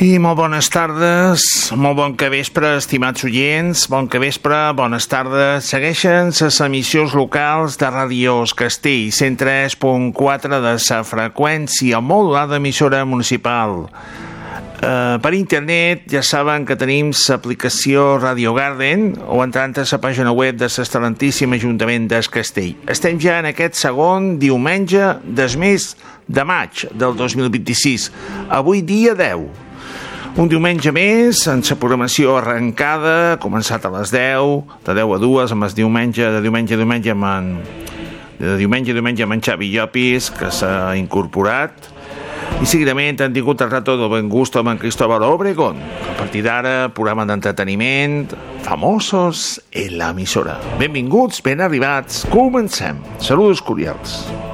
I molt bones tardes, molt bon capvespre, estimats oients, bon capvespre, bones tardes. Segueixen les emissions locals de Ràdio Castell, 103.4 de sa freqüència modulada emissora municipal. Per internet ja saben que tenim l'aplicació Radio Garden o entrant a la pàgina web de l'excel·lentíssim Ajuntament de Castell. Estem ja en aquest segon diumenge del mes de maig del 2026, avui dia 10. Un diumenge més, en la programació arrencada, començat a les 10, de 10 a 2, amb el diumenge amb en Xavi Llopis, que s'ha incorporat. I seguidament han tingut el rato del ben gust amb en Cristóbal Obregón. A partir d'ara, programa d'entreteniment, famosos en l'emissora. Benvinguts, ben arribats, comencem. Saludos cordials.